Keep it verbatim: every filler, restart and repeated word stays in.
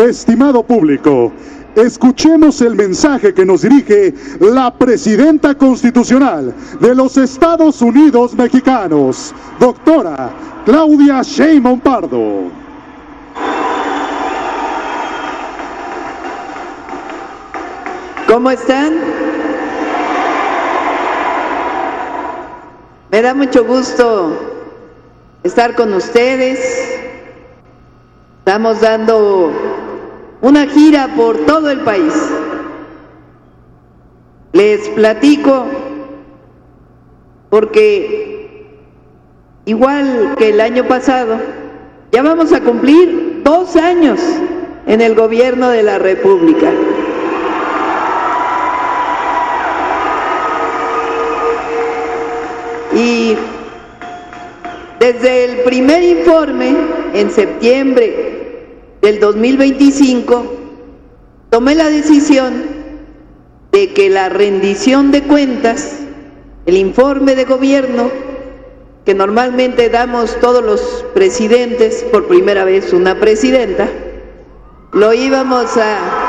Estimado público, escuchemos el mensaje que nos dirige la Presidenta Constitucional de los Estados Unidos Mexicanos, doctora Claudia Sheinbaum Pardo. ¿Cómo están? Me da mucho gusto estar con ustedes. Estamos dando una gira por todo el país. Les platico porque igual que el año pasado, ya vamos a cumplir dos años en el gobierno de la República. Y desde el primer informe, en septiembre del dos mil veinticinco, tomé la decisión de que la rendición de cuentas, el informe de gobierno, que normalmente damos todos los presidentes, por primera vez una presidenta, lo íbamos a